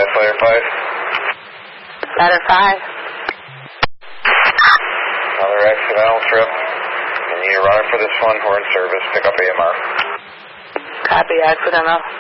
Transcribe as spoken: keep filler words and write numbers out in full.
Ladder five. Ladder five. Another accidental trip. You need a runner for this one. We're in service. Pick up A M R. Copy, accidental.